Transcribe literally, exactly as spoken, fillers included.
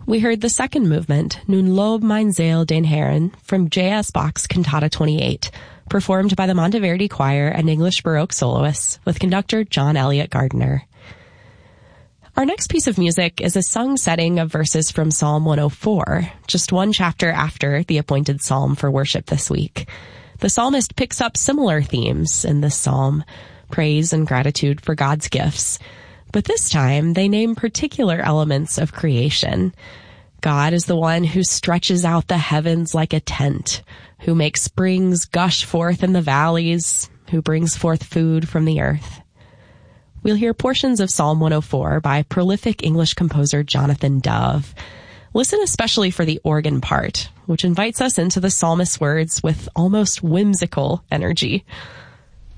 We heard the second movement, Nun lob mein Seel den Herren, from J S. Bach's Cantata twenty-eight, performed by the Monteverdi Choir and English Baroque soloists with conductor John Eliot Gardiner. Our next piece of music is a sung setting of verses from Psalm one oh four, just one chapter after the appointed psalm for worship this week. The psalmist picks up similar themes in this psalm, praise and gratitude for God's gifts. But this time, they name particular elements of creation. God is the one who stretches out the heavens like a tent, who makes springs gush forth in the valleys, who brings forth food from the earth. We'll hear portions of Psalm one oh four by prolific English composer Jonathan Dove. Listen especially for the organ part, which invites us into the psalmist's words with almost whimsical energy.